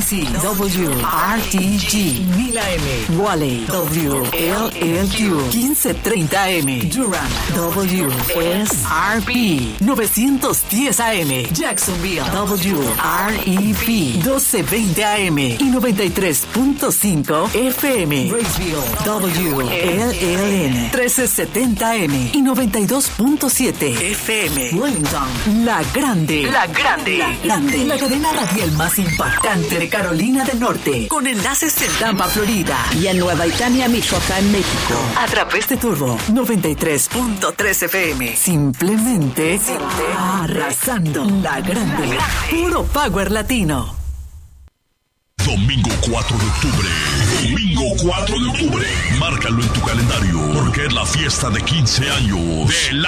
DC, WRTG, 1000 AM, Raleigh, WLLQ, 1530 AM, Durham, WSRP, 910 AM, Jacksonville, WREP, 1220 AM y 93.5 FM, Raceville, WLLN, 1370 AM y 92.7 FM, Wellington, La Grande, La cadena radial más impactante de Carolina del Norte, con enlaces en Tampa, Florida, y en Nueva Italia, Michoacán, México, a través de Turbo 93.3 FM, simplemente arrasando. La Grande, puro power latino. Domingo 4 de octubre. Domingo 4 de octubre. Márcalo en tu calendario, porque es la fiesta de 15 años de la